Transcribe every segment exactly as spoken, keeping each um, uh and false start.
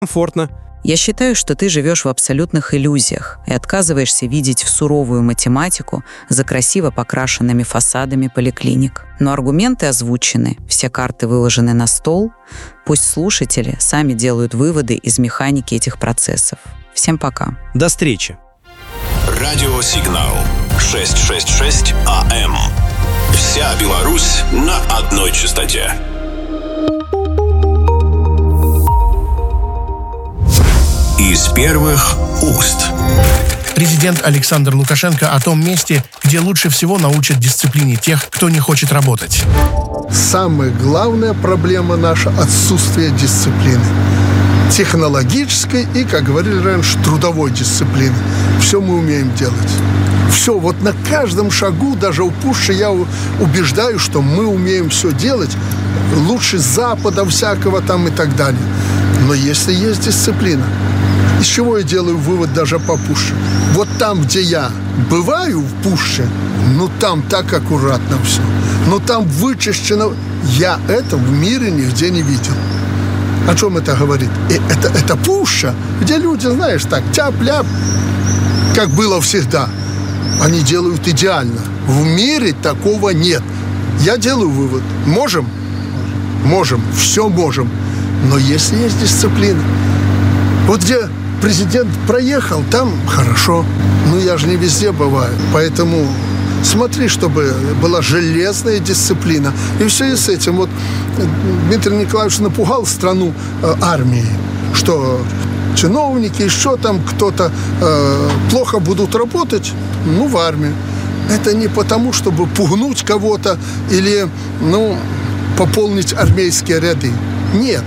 комфортно. Я считаю, что ты живешь в абсолютных иллюзиях и отказываешься видеть в суровую математику за красиво покрашенными фасадами поликлиник. Но аргументы озвучены, все карты выложены на стол. Пусть слушатели сами делают выводы из механики этих процессов. Всем пока. До встречи. Радиосигнал шестьсот шестьдесят шесть АМ. Вся Беларусь на одной частоте. Из первых уст. Президент Александр Лукашенко о том месте, где лучше всего научат дисциплине тех, кто не хочет работать. Самая главная проблема наша – отсутствие дисциплины. Технологической и, как говорили раньше, трудовой дисциплины. Все мы умеем делать. Все, вот на каждом шагу, даже у Пушча, я убеждаю, что мы умеем все делать лучше Запада всякого там и так далее. Но если есть дисциплина, из чего я делаю вывод даже по Пушче? Вот там, где я бываю в Пушче, ну там так аккуратно все. Но там вычищено. Я это в мире нигде не видел. О чем это говорит? И это, это Пушча, где люди, знаешь, так, тяп-ляп, как было всегда. Они делают идеально. В мире такого нет. Я делаю вывод. Можем? Можем. Все можем. Но если есть дисциплина. Вот где президент проехал, там хорошо. Ну, я же не везде бываю. Поэтому смотри, чтобы была железная дисциплина. И в связи с этим вот Дмитрий Николаевич напугал страну э, армией, что чиновники, еще там кто-то э, плохо будут работать, ну, в армии. Это не потому, чтобы пугнуть кого-то или, ну, пополнить армейские ряды. Нет.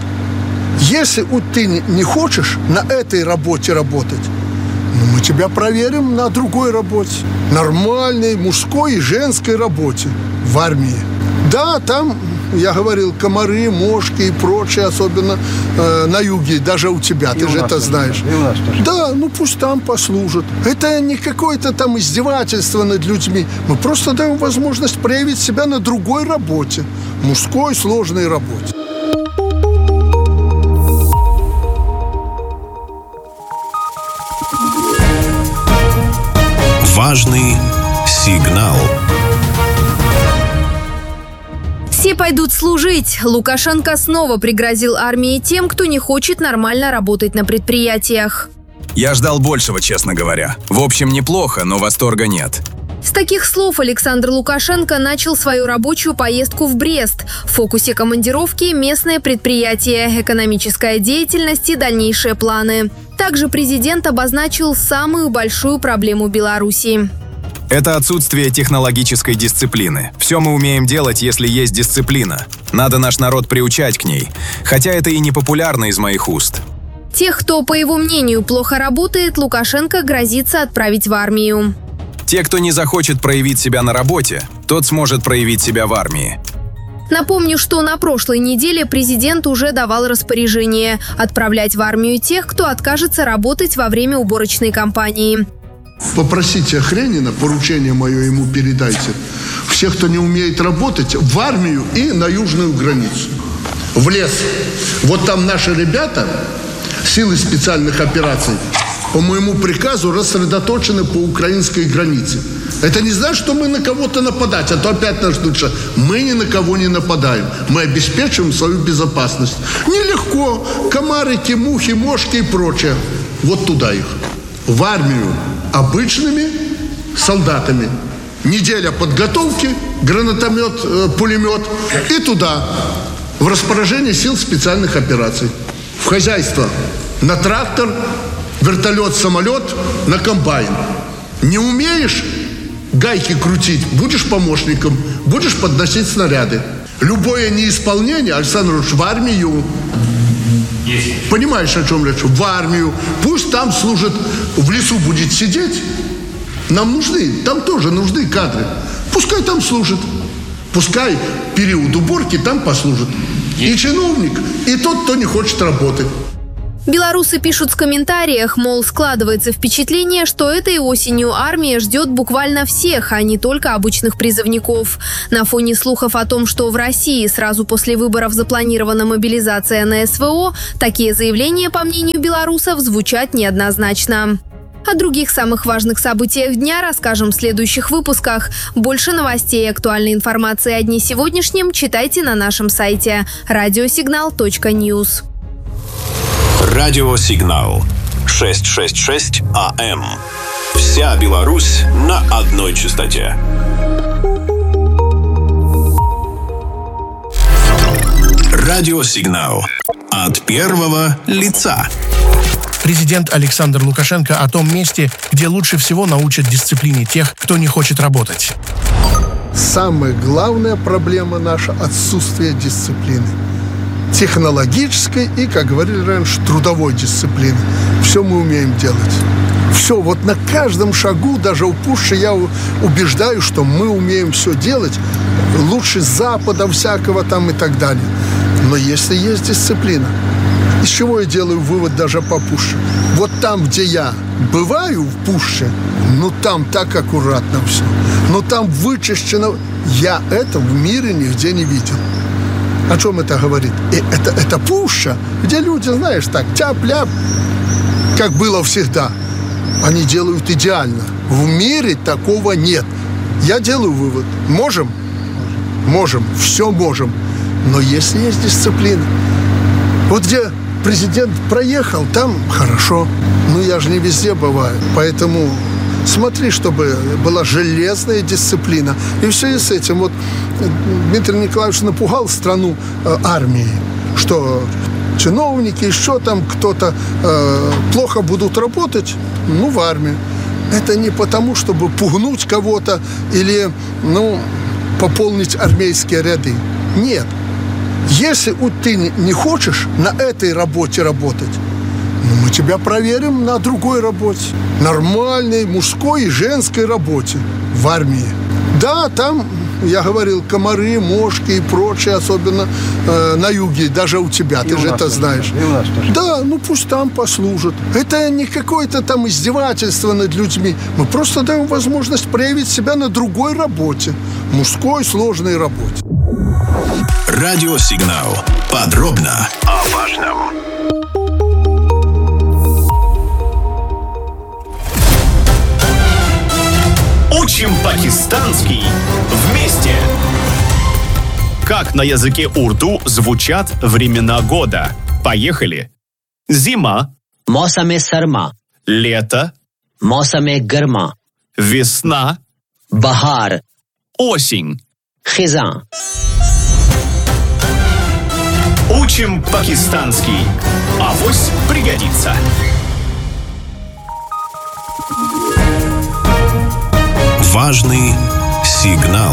Если ты не хочешь на этой работе работать, ну, мы тебя проверим на другой работе. Нормальной мужской и женской работе в армии. Да, там, я говорил, комары, мошки и прочее, особенно э, на юге, даже у тебя, и ты же это знаешь. И у нас тоже. Да, ну пусть там послужат. Это не какое-то там издевательство над людьми. Мы просто даем возможность проявить себя на другой работе. Мужской, сложной работе. Важный сигнал. Все пойдут служить. Лукашенко снова пригрозил армии тем, кто не хочет нормально работать на предприятиях. Я ждал большего, честно говоря. В общем, неплохо, но восторга нет. С таких слов Александр Лукашенко начал свою рабочую поездку в Брест. В фокусе командировки – местное предприятие, экономическая деятельность и дальнейшие планы. Также президент обозначил самую большую проблему Беларуси. Это отсутствие технологической дисциплины. Все мы умеем делать, если есть дисциплина. Надо наш народ приучать к ней. Хотя это и не популярно из моих уст. Тех, кто, по его мнению, плохо работает, Лукашенко грозится отправить в армию. Те, кто не захочет проявить себя на работе, тот сможет проявить себя в армии. Напомню, что на прошлой неделе президент уже давал распоряжение отправлять в армию тех, кто откажется работать во время уборочной кампании. Попросите Хренина, поручение мое ему передайте, всех, кто не умеет работать, в армию и на южную границу. В лес. Вот там наши ребята, силы специальных операций, по моему приказу рассредоточены по украинской границе. Это не значит, что мы на кого-то нападать, а то опять нас ждут, что мы ни на кого не нападаем. Мы обеспечиваем свою безопасность. Нелегко. Комарики, мухи, мошки и прочее. Вот туда их. В армию обычными солдатами. Неделя подготовки, гранатомет, пулемет. И туда. В распоряжение сил специальных операций. В хозяйство на трактор, вертолет, самолет, на комбайн. Не умеешь гайки крутить, будешь помощником, будешь подносить снаряды. Любое неисполнение, Александр Ильич, в армию. Есть. Понимаешь, о чем речь? В армию. Пусть там служит, в лесу будет сидеть. Нам нужны, там тоже нужны кадры. Пускай там служит. Пускай период уборки там послужит. Есть. И чиновник, и тот, кто не хочет работать. Белорусы пишут в комментариях, мол, складывается впечатление, что этой осенью армия ждет буквально всех, а не только обычных призывников. На фоне слухов о том, что в России сразу после выборов запланирована мобилизация на СВО, такие заявления, по мнению белорусов, звучат неоднозначно. О других самых важных событиях дня расскажем в следующих выпусках. Больше новостей и актуальной информации о дне сегодняшнем читайте на нашем сайте радиосигнал точка ньюс. Радиосигнал шестьсот шестьдесят шесть АМ. Вся Беларусь на одной частоте. Радиосигнал от первого лица. Президент Александр Лукашенко о том месте, где лучше всего научат дисциплине тех, кто не хочет работать. Самая главная проблема наша – отсутствие дисциплины. Технологической и, как говорили раньше, трудовой дисциплины. Все мы умеем делать. Все, вот на каждом шагу, даже у Пуши, я убеждаю, что мы умеем все делать лучше Запада всякого там и так далее. Но если есть дисциплина, из чего я делаю вывод даже по Пуше? Вот там, где я бываю в Пуше, ну там так аккуратно все. Но там вычищено. Я это в мире нигде не видел. О чем это говорит? И это, это Пуша, где люди, знаешь, так, тяп-ляп, как было всегда. Они делают идеально. В мире такого нет. Я делаю вывод. Можем? Можем. Все можем. Но если есть дисциплина. Вот где президент проехал, там хорошо. Ну, я же не везде бываю. Поэтому смотри, чтобы была железная дисциплина. И в связи с этим вот Дмитрий Николаевич напугал страну э, армией, что чиновники, еще там кто-то э, плохо будут работать, ну, в армии. Это не потому, чтобы пугнуть кого-то или, ну, пополнить армейские ряды. Нет. Если ты не хочешь на этой работе работать, ну, мы тебя проверим на другой работе. Нормальной мужской и женской работе в армии. Да, там, я говорил, комары, мошки и прочее, особенно э, на юге, даже у тебя, и ты же это тоже знаешь. И у нас тоже. Да, ну пусть там послужат. Это не какое-то там издевательство над людьми. Мы просто даем возможность проявить себя на другой работе. Мужской сложной работе. Радиосигнал. Подробно о важном. Учим пакистанский вместе! Как на языке урду звучат времена года? Поехали! Зима. Мосаме сарма. Лето. Мосаме гарма. Весна. Бахар. Осень. Хизан. Учим пакистанский. Авось пригодится. Важный сигнал.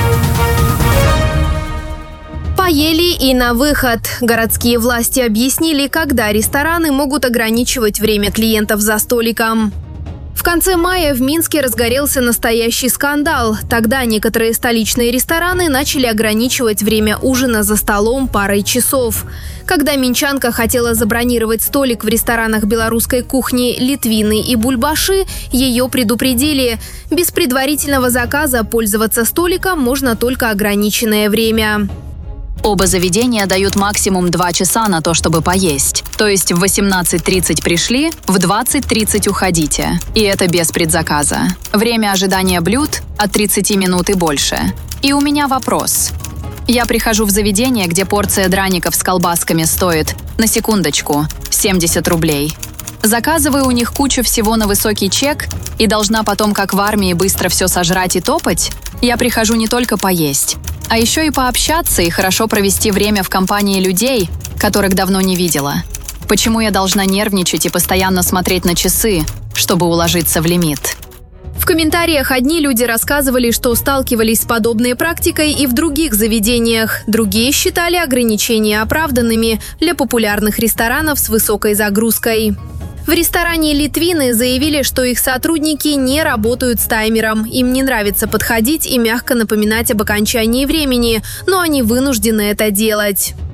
Поели и на выход. Городские власти объяснили, когда рестораны могут ограничивать время клиентов за столиком. В конце мая в Минске разгорелся настоящий скандал. Тогда некоторые столичные рестораны начали ограничивать время ужина за столом парой часов. Когда минчанка хотела забронировать столик в ресторанах белорусской кухни «Литвины» и «Бульбаши», ее предупредили. Без предварительного заказа пользоваться столиком можно только ограниченное время. Оба заведения дают максимум два часа на то, чтобы поесть. То есть в восемнадцать тридцать пришли, в двадцать тридцать уходите. И это без предзаказа. Время ожидания блюд от тридцати минут и больше. И у меня вопрос. Я прихожу в заведение, где порция драников с колбасками стоит, на секундочку, семьдесят рублей. Заказываю у них кучу всего на высокий чек и должна потом, как в армии, быстро все сожрать и топать? Я прихожу не только поесть, а еще и пообщаться и хорошо провести время в компании людей, которых давно не видела. Почему я должна нервничать и постоянно смотреть на часы, чтобы уложиться в лимит? В комментариях одни люди рассказывали, что сталкивались с подобной практикой и в других заведениях. Другие считали ограничения оправданными для популярных ресторанов с высокой загрузкой. В ресторане «Литвины» заявили, что их сотрудники не работают с таймером. Им не нравится подходить и мягко напоминать об окончании времени, но они вынуждены это делать.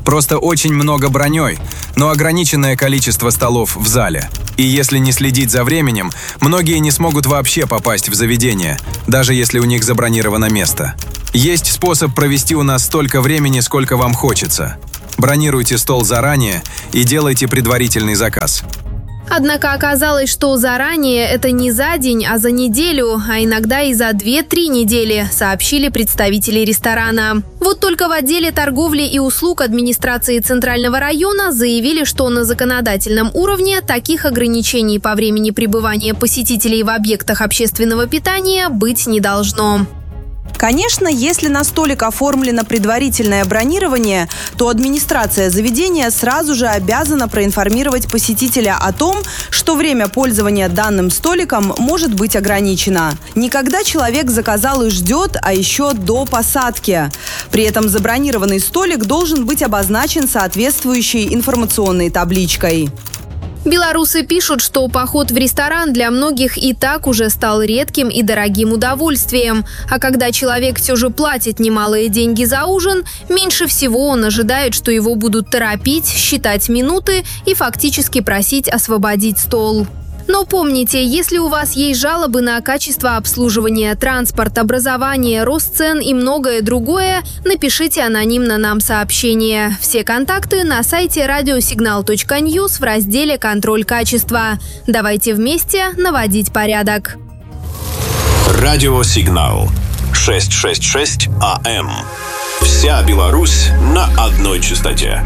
Просто очень много броней, но ограниченное количество столов в зале. И если не следить за временем, многие не смогут вообще попасть в заведение, даже если у них забронировано место. Есть способ провести у нас столько времени, сколько вам хочется. Бронируйте стол заранее и делайте предварительный заказ. Однако оказалось, что заранее это не за день, а за неделю, а иногда и за две-три недели, сообщили представители ресторана. Вот только в отделе торговли и услуг администрации Центрального района заявили, что на законодательном уровне таких ограничений по времени пребывания посетителей в объектах общественного питания быть не должно. Конечно, если на столик оформлено предварительное бронирование, то администрация заведения сразу же обязана проинформировать посетителя о том, что время пользования данным столиком может быть ограничено. Не когда человек заказал и ждет, а еще до посадки. При этом забронированный столик должен быть обозначен соответствующей информационной табличкой. Белорусы пишут, что поход в ресторан для многих и так уже стал редким и дорогим удовольствием. А когда человек все же платит немалые деньги за ужин, меньше всего он ожидает, что его будут торопить, считать минуты и фактически просить освободить стол. Но помните, если у вас есть жалобы на качество обслуживания, транспорт, образование, рост цен и многое другое, напишите анонимно нам сообщение. Все контакты на сайте радиосигнал точка ньюс в разделе «Контроль качества». Давайте вместе наводить порядок. Радиосигнал шестьсот шестьдесят шесть АМ. Вся Беларусь на одной частоте.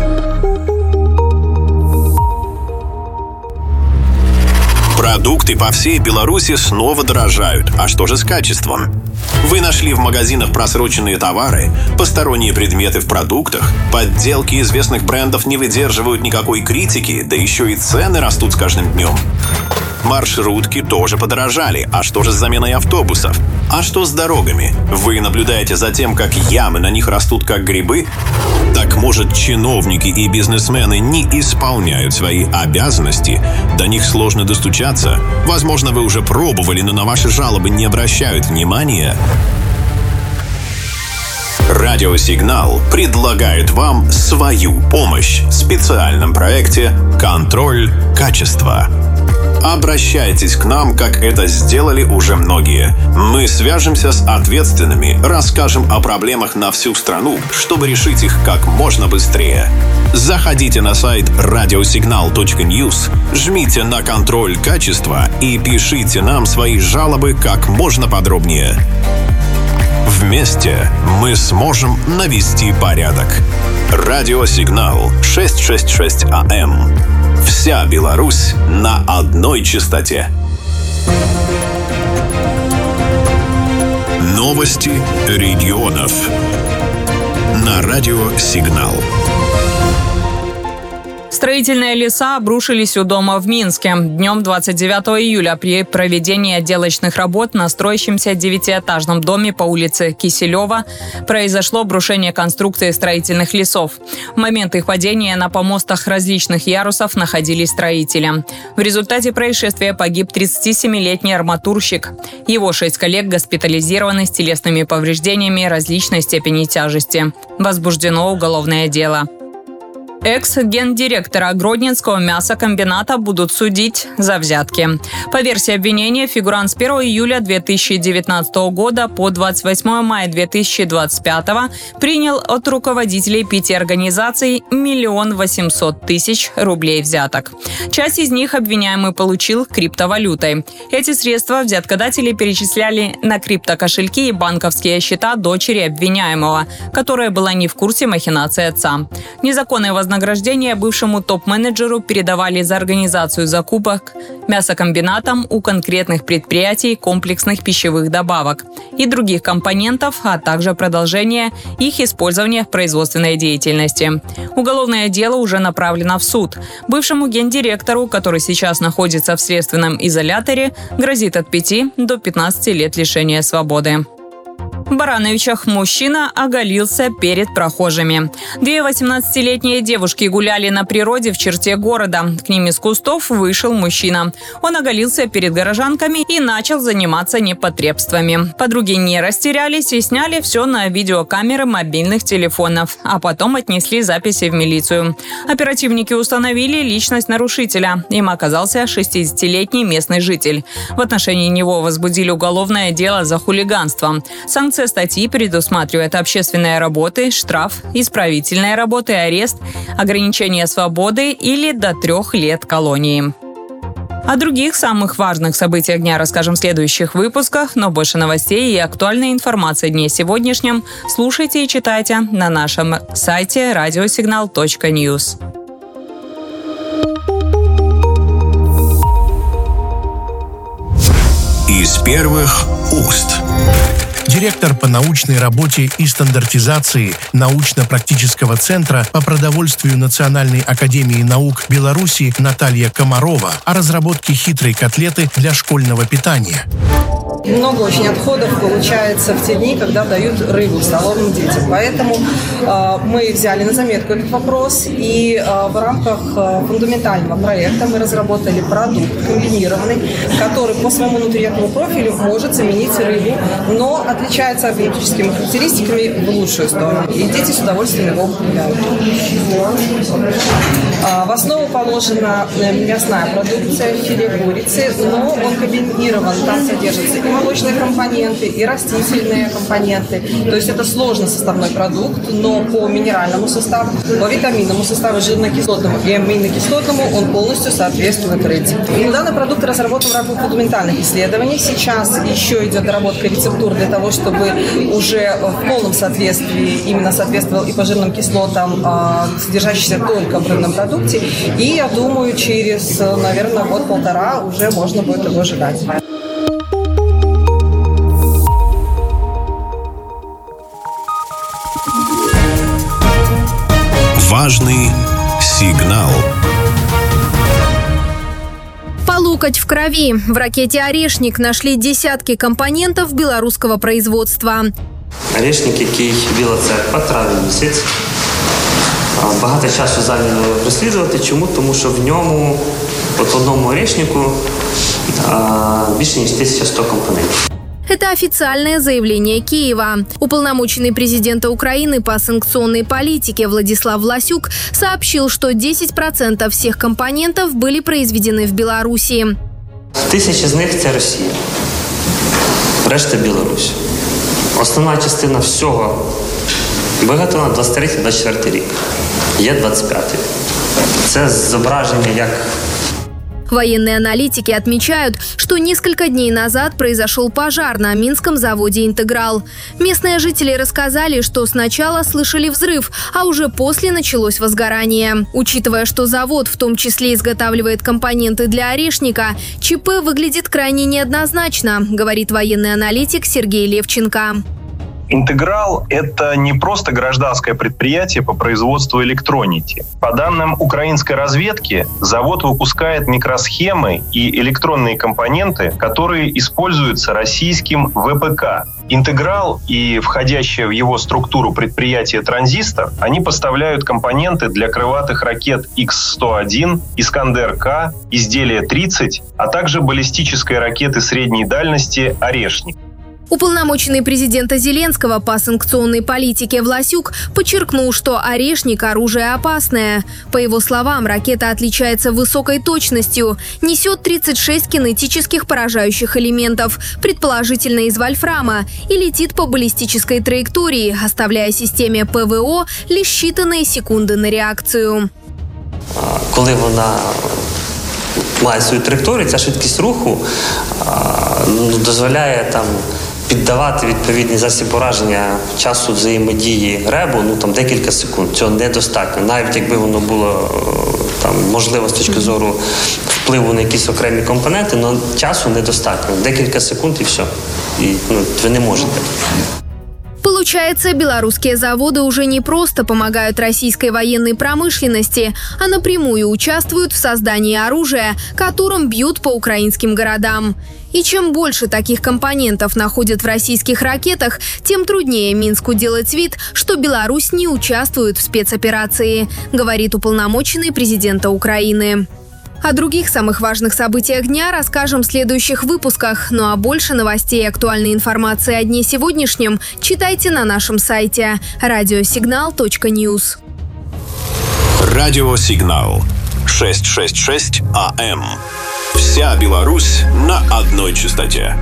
Продукты по всей Беларуси снова дорожают. А что же с качеством? Вы нашли в магазинах просроченные товары, посторонние предметы в продуктах, подделки известных брендов не выдерживают никакой критики, да еще и цены растут с каждым днем. Маршрутки тоже подорожали. А что же с заменой автобусов? А что с дорогами? Вы наблюдаете за тем, как ямы на них растут как грибы? Так может, чиновники и бизнесмены не исполняют свои обязанности? До них сложно достучаться? Возможно, вы уже пробовали, но на ваши жалобы не обращают внимания? Радиосигнал предлагает вам свою помощь в специальном проекте «Контроль качества». Обращайтесь к нам, как это сделали уже многие. Мы свяжемся с ответственными, расскажем о проблемах на всю страну, чтобы решить их как можно быстрее. Заходите на сайт радиосигнал точка ньюс, жмите на «Контроль качества» и пишите нам свои жалобы как можно подробнее. Вместе мы сможем навести порядок. Радиосигнал шестьсот шестьдесят шесть АМ. Вся Беларусь на одной частоте. Новости регионов на Радиосигнал. Строительные леса обрушились у дома в Минске. Днем двадцать девятого июля при проведении отделочных работ на строящемся девятиэтажном доме по улице Киселева произошло обрушение конструкции строительных лесов. В момент их падения на помостах различных ярусов находились строители. В результате происшествия погиб тридцатисемилетний арматурщик. Его шесть коллег госпитализированы с телесными повреждениями различной степени тяжести. Возбуждено уголовное дело. Экс-гендиректора Гродненского мясокомбината будут судить за взятки. По версии обвинения, фигурант с первого июля две тысячи девятнадцатого года по двадцать восьмое мая две тысячи двадцать пятого принял от руководителей пяти организаций миллион восемьсот тысяч рублей взяток. Часть из них обвиняемый получил криптовалютой. Эти средства взяткодатели перечисляли на криптокошельки и банковские счета дочери обвиняемого, которая была не в курсе махинаций отца. Незаконные вознаграждения Вознаграждения бывшему топ-менеджеру передавали за организацию закупок мясокомбинатом у конкретных предприятий комплексных пищевых добавок и других компонентов, а также продолжение их использования в производственной деятельности. Уголовное дело уже направлено в суд. Бывшему гендиректору, который сейчас находится в следственном изоляторе, грозит от пяти до пятнадцати лет лишения свободы. В Барановичах мужчина оголился перед прохожими. Две восемнадцатилетние девушки гуляли на природе в черте города. К ним из кустов вышел мужчина. Он оголился перед горожанками и начал заниматься непотребствами. Подруги не растерялись и сняли все на видеокамеры мобильных телефонов, а потом отнесли записи в милицию. Оперативники установили личность нарушителя. Им оказался шестидесятилетний местный житель. В отношении него возбудили уголовное дело за хулиганство. Санкция статьи предусматривает общественные работы, штраф, исправительные работы, арест, ограничение свободы или до трех лет колонии. О других самых важных событиях дня расскажем в следующих выпусках, но больше новостей и актуальной информации о дне сегодняшнем слушайте и читайте на нашем сайте радиосигнал точка ньюс. Из первых уст. Директор по научной работе и стандартизации научно-практического центра по продовольствию Национальной академии наук Беларуси Наталья Комарова о разработке хитрой котлеты для школьного питания. Много очень отходов получается в те дни, когда дают рыбу столовым детям. Поэтому э, мы взяли на заметку этот вопрос, и э, в рамках э, фундаментального проекта мы разработали продукт комбинированный, который по своему нутритивному профилю может заменить рыбу, но отличается органическими характеристиками в лучшую сторону. И дети с удовольствием его употребляют. В основу положена мясная продукция, филе курицы, но он комбинирован, там содержатся и молочные компоненты, и растительные компоненты. То есть это сложный составной продукт, но по минеральному составу, по витаминному составу, жирно-кислотному и аминокислотному он полностью соответствует рыбе. Данный продукт разработан в рамках фундаментальных исследований. Сейчас еще идет доработка рецептур для того, чтобы уже в полном соответствии именно соответствовал и по жирным кислотам, содержащимся только в рыбном продукте. И я думаю, через, наверное, год-полтора уже можно будет его ожидать. Важный сигнал. По локоть в крови. В ракете «Орешник» нашли десятки компонентов белорусского производства. Орешник, який Біла Церква, травень місяць. Багато часу зайняло розслідувати. Чому? Тому що в ньому, от в одному орешнику, більше ніж тисяча сто компонентів. Это официальное заявление Киева. Уполномоченный президента Украины по санкционной политике Владислав Власюк сообщил, что десять процентов всех компонентов были произведены в Беларуси. Тисяча з них – це Росія. Решта – Білорусь. Основна частина всього виготовлена двадцять третій - двадцять четвертий рік. Є двадцять п'ятий. Це зображення як... Военные аналитики отмечают, что несколько дней назад произошел пожар на Минском заводе «Интеграл». Местные жители рассказали, что сначала слышали взрыв, а уже после началось возгорание. Учитывая, что завод в том числе изготавливает компоненты для орешника, ЧП выглядит крайне неоднозначно, говорит военный аналитик Сергей Левченко. «Интеграл» — это не просто гражданское предприятие по производству электроники. По данным украинской разведки, завод выпускает микросхемы и электронные компоненты, которые используются российским ВПК. «Интеграл» и входящее в его структуру предприятие «Транзистор», они поставляют компоненты для крылатых ракет икс сто один, «Искандер-К», изделия тридцать, а также баллистической ракеты средней дальности «Орешник». Уполномоченный президента Зеленского по санкционной политике Власюк подчеркнул, что «Орешник» – оружие опасное. По его словам, ракета отличается высокой точностью, несет тридцать шесть кинетических поражающих элементов, предположительно из вольфрама, и летит по баллистической траектории, оставляя системе ПВО лишь считанные секунды на реакцию. Коли вона має свою траєкторію, ця швидкість руху дозволяє там піддавати відповідний засіб ураження часу взаємодії РЕБу, ну там декілька секунд. Цього недостатньо. Навіть якби воно було там можливо з точки зору впливу на якісь окремі компоненти, але часу недостатньо. Декілька секунд і все. І ну, ви не можете. Получается, белорусские заводы уже не просто помогают российской военной промышленности, а напрямую участвуют в создании оружия, которым бьют по украинским городам. И чем больше таких компонентов находят в российских ракетах, тем труднее Минску делать вид, что Беларусь не участвует в спецоперации, говорит уполномоченный президента Украины. О других самых важных событиях дня расскажем в следующих выпусках. Ну а больше новостей и актуальной информации о дне сегодняшнем читайте на нашем сайте радиосигнал точка ньюс. Радиосигнал. шестьсот шестьдесят шесть АМ. Вся Беларусь на одной частоте.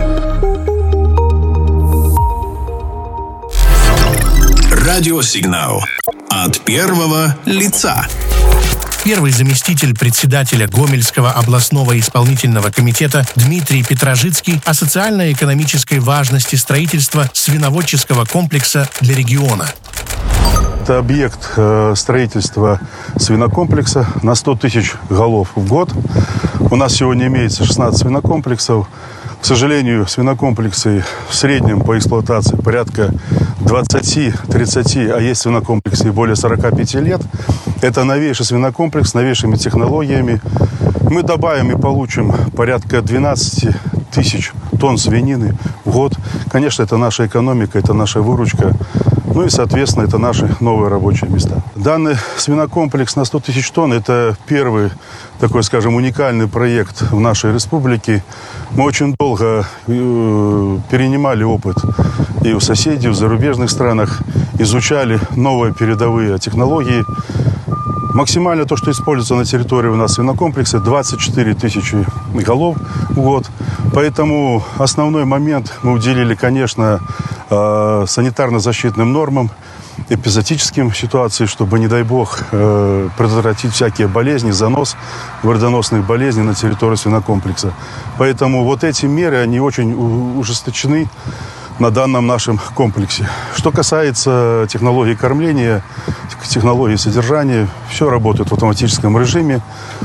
Радиосигнал. От первого лица. Первый заместитель председателя Гомельского областного исполнительного комитета Дмитрий Петрожицкий о социально-экономической важности строительства свиноводческого комплекса для региона. Это объект э, строительства свинокомплекса на сто тысяч голов в год. У нас сегодня имеется шестнадцать свинокомплексов. К сожалению, свинокомплексы в среднем по эксплуатации порядка двадцать-тридцать, а есть свинокомплексы более сорока пяти лет. Это новейший свинокомплекс с новейшими технологиями. Мы добавим и получим порядка двенадцать тысяч тонн свинины в год. Конечно, это наша экономика, это наша выручка. Ну и, соответственно, это наши новые рабочие места. Данный свинокомплекс на сто тысяч тонн – это первый такой, скажем, уникальный проект в нашей республике. Мы очень долго э, перенимали опыт и у соседей, и в зарубежных странах, изучали новые передовые технологии. Максимально то, что используется на территории у нас свинокомплекса, двадцать четыре тысячи голов в год. Поэтому основной момент мы уделили, конечно, санитарно-защитным нормам, эпизоотическим ситуациям, чтобы, не дай бог, предотвратить всякие болезни, занос вредоносных болезней на территории свинокомплекса. Поэтому вот эти меры, они очень ужесточены на данном нашем комплексе. Что касается технологий кормления, технологий содержания, все работает в автоматическом режиме.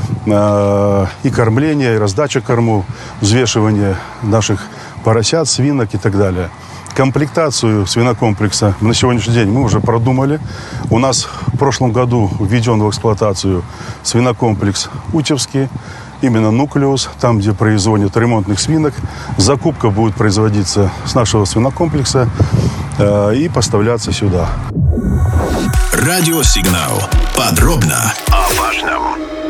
И кормление, и раздача кормов, взвешивание наших поросят, свинок и так далее. Комплектацию свинокомплекса на сегодняшний день мы уже продумали. У нас в прошлом году введен в эксплуатацию свинокомплекс Утевский, именно нуклеус, там, где производят ремонтных свинок. Закупка будет производиться с нашего свинокомплекса э, и поставляться сюда. Радиосигнал. Подробно о важном.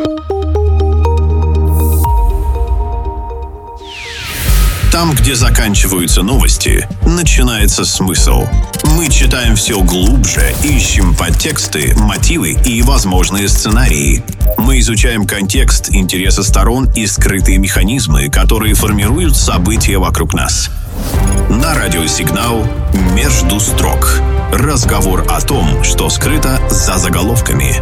Там, где заканчиваются новости, начинается смысл. Мы читаем все глубже, ищем подтексты, мотивы и возможные сценарии. Мы изучаем контекст, интересы сторон и скрытые механизмы, которые формируют события вокруг нас. На радиосигнал «Между строк». Разговор о том, что скрыто за заголовками.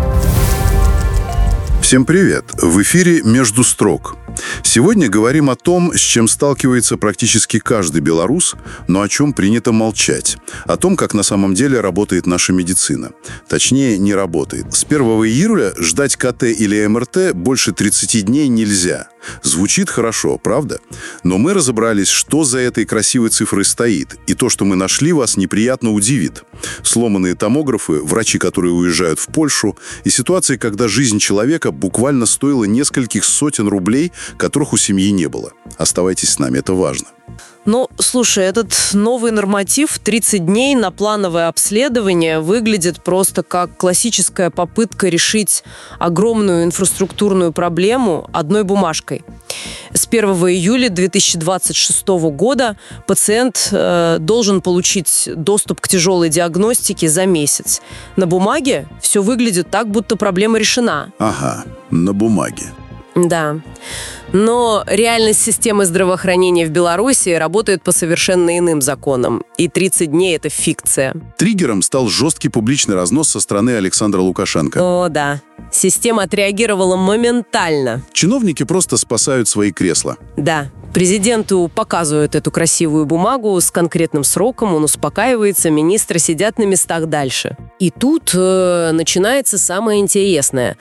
Всем привет! В эфире «Между строк». Сегодня говорим о том, с чем сталкивается практически каждый белорус, но о чем принято молчать. О том, как на самом деле работает наша медицина. Точнее, не работает. С первого июля ждать ка тэ или эм эр тэ больше тридцати дней нельзя. Звучит хорошо, правда? Но мы разобрались, что за этой красивой цифрой стоит. И то, что мы нашли, вас неприятно удивит. Сломанные томографы, врачи, которые уезжают в Польшу, и ситуации, когда жизнь человека буквально стоила нескольких сотен рублей, которых у семьи не было. Оставайтесь с нами, это важно. Ну, слушай, этот новый норматив тридцать дней на плановое обследование выглядит просто как классическая попытка решить огромную инфраструктурную проблему одной бумажкой. С первого июля две тысячи двадцать шестого года пациент э, должен получить доступ к тяжелой диагностике за месяц. На бумаге все выглядит так, будто проблема решена. Ага, на бумаге. Да. Но реальность системы здравоохранения в Беларуси работает по совершенно иным законам. И тридцать дней – это фикция. Триггером стал жесткий публичный разнос со стороны Александра Лукашенко. О, да. Система отреагировала моментально. Чиновники просто спасают свои кресла. Да. Президенту показывают эту красивую бумагу с конкретным сроком, он успокаивается, министры сидят на местах дальше. И тут э, начинается самое интересное.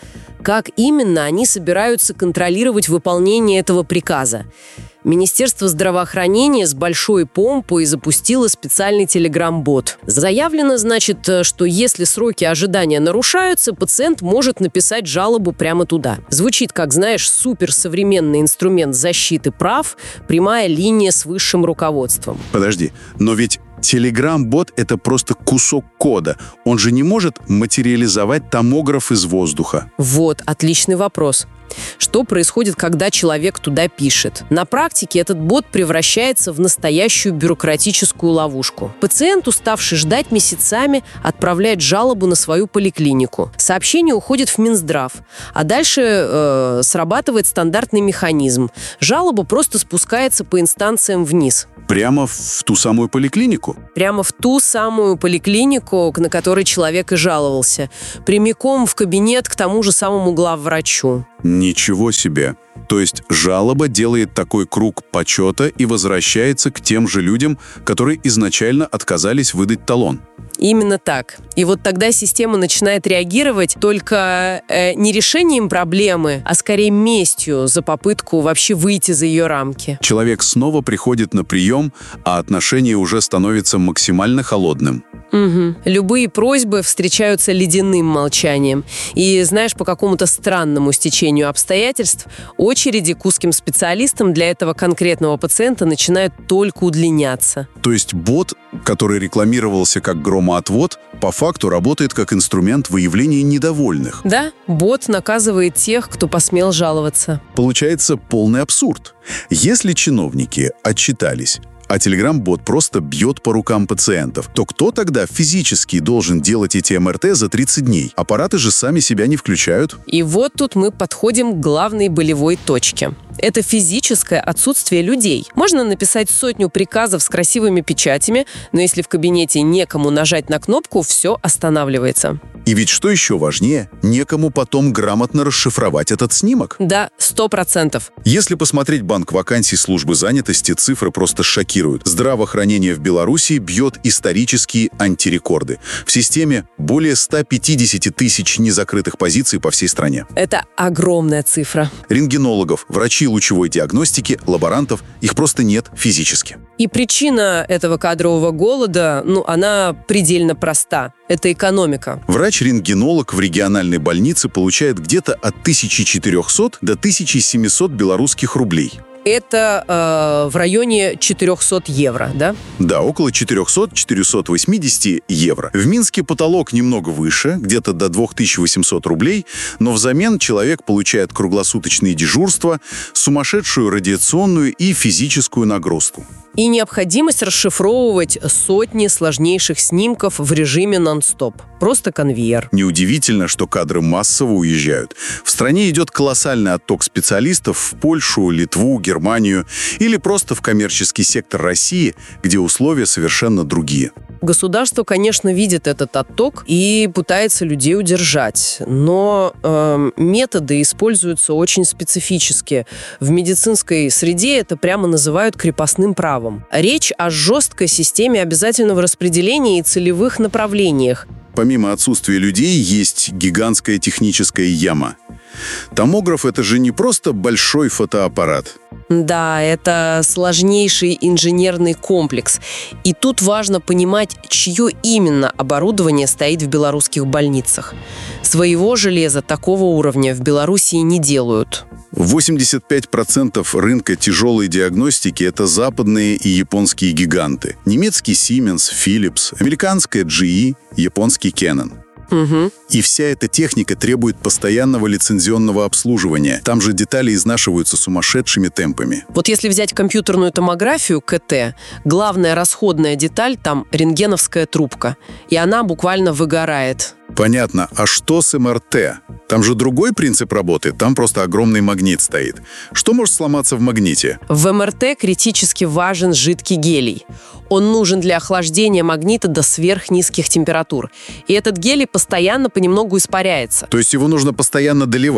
Как именно они собираются контролировать выполнение этого приказа? Министерство здравоохранения с большой помпой запустило специальный телеграм-бот. Заявлено, значит, что если сроки ожидания нарушаются, пациент может написать жалобу прямо туда. Звучит, как, знаешь, суперсовременный инструмент защиты прав, прямая линия с высшим руководством. Подожди, но ведь телеграм-бот — это просто кусок кода. Он же не может материализовать томограф из воздуха. Вот, отличный вопрос. Что происходит, когда человек туда пишет? На практике этот бот превращается в настоящую бюрократическую ловушку. Пациент, уставший ждать месяцами, отправляет жалобу на свою поликлинику. Сообщение уходит в Минздрав, а дальше э, срабатывает стандартный механизм. Жалоба просто спускается по инстанциям вниз. Прямо в ту самую поликлинику? Прямо в ту самую поликлинику, на которой человек и жаловался. Прямиком в кабинет к тому же самому главврачу. Ничего себе! То есть жалоба делает такой круг почета и возвращается к тем же людям, которые изначально отказались выдать талон. Именно так. И вот тогда система начинает реагировать только э, не решением проблемы, а скорее местью за попытку вообще выйти за ее рамки. Человек снова приходит на прием, а отношение уже становится максимально холодным. Угу. Любые просьбы встречаются ледяным молчанием. И, знаешь, по какому-то странному стечению обстоятельств очереди к узким специалистам для этого конкретного пациента начинают только удлиняться. То есть бот, который рекламировался как громоотвод, по факту работает как инструмент выявления недовольных. Да, бот наказывает тех, кто посмел жаловаться. Получается полный абсурд. Если чиновники отчитались, а телеграм-бот просто бьет по рукам пациентов, то кто тогда физически должен делать эти эм эр тэ за тридцать дней? Аппараты же сами себя не включают. И вот тут мы подходим к главной болевой точке. Это физическое отсутствие людей. Можно написать сотню приказов с красивыми печатями, но если в кабинете некому нажать на кнопку, все останавливается. И ведь что еще важнее, некому потом грамотно расшифровать этот снимок. Да, сто процентов. Если посмотреть банк вакансий службы занятости, цифры просто шокируют. Здравоохранение в Беларуси бьет исторические антирекорды. В системе более ста пятидесяти тысяч незакрытых позиций по всей стране. Это огромная цифра. Рентгенологов, врачей лучевой диагностики, лаборантов, их просто нет физически. И причина этого кадрового голода, ну, она предельно проста. Это экономика. Врач-рентгенолог в региональной больнице получает где-то от тысячи четырёхсот до тысячи семисот белорусских рублей. Это э, в районе четырехсот евро, да? Да, около четырехсот — четырехсот восьмидесяти евро. В Минске потолок немного выше, где-то до двух тысяч восьмисот рублей, но взамен человек получает круглосуточные дежурства, сумасшедшую радиационную и физическую нагрузку. И необходимость расшифровывать сотни сложнейших снимков в режиме нон-стоп. Просто конвейер. Неудивительно, что кадры массово уезжают. В стране идет колоссальный отток специалистов в Польшу, Литву, Германию или просто в коммерческий сектор России, где условия совершенно другие. Государство, конечно, видит этот отток и пытается людей удержать, но э, методы используются очень специфически. В медицинской среде это прямо называют крепостным правом. Речь о жесткой системе обязательного распределения и целевых направлениях. Помимо отсутствия людей, есть гигантская техническая яма. Томограф — это же не просто большой фотоаппарат. Да, это сложнейший инженерный комплекс. И тут важно понимать, чье именно оборудование стоит в белорусских больницах. Своего железа такого уровня в Белоруссии не делают. восемьдесят пять процентов рынка тяжелой диагностики – это западные и японские гиганты. Немецкий Siemens, Philips, американская джи и, японский Canon. Угу. И вся эта техника требует постоянного лицензионного обслуживания. Там же детали изнашиваются сумасшедшими темпами. Вот если взять компьютерную томографию, ка тэ, главная расходная деталь там рентгеновская трубка. И она буквально выгорает. Понятно. А что с эм эр тэ? Там же другой принцип работы. Там просто огромный магнит стоит. Что может сломаться в магните? В эм эр тэ критически важен жидкий гелий. Он нужен для охлаждения магнита до сверхнизких температур. И этот гелий постоянно понемногу испаряется. То есть его нужно постоянно доливать?